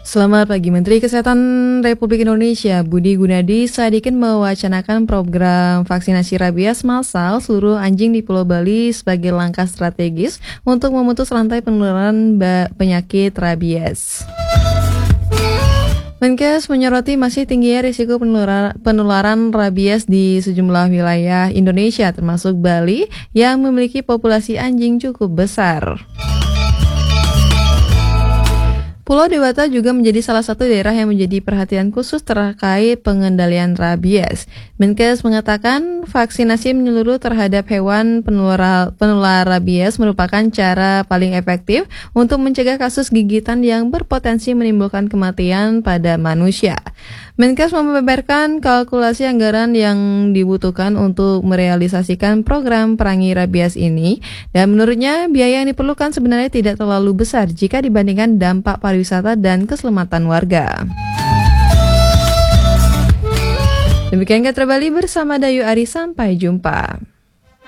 Selamat pagi, Menteri Kesehatan Republik Indonesia Budi Gunadi Sadikin mewacanakan program vaksinasi rabies massal seluruh anjing di Pulau Bali sebagai langkah strategis untuk memutus rantai penularan penyakit rabies. Menkes menyoroti masih tingginya risiko penularan rabies di sejumlah wilayah Indonesia termasuk Bali yang memiliki populasi anjing cukup besar. Pulau Dewata juga menjadi salah satu daerah yang menjadi perhatian khusus terkait pengendalian rabies. Menkes mengatakan vaksinasi menyeluruh terhadap hewan penular rabies merupakan cara paling efektif untuk mencegah kasus gigitan yang berpotensi menimbulkan kematian pada manusia. Menkes membeberkan kalkulasi anggaran yang dibutuhkan untuk merealisasikan program perangi rabies ini, dan menurutnya biaya yang diperlukan sebenarnya tidak terlalu besar jika dibandingkan dampak pariwisata dan keselamatan warga. Demikian Katra Bali bersama Dayu Ari, sampai jumpa.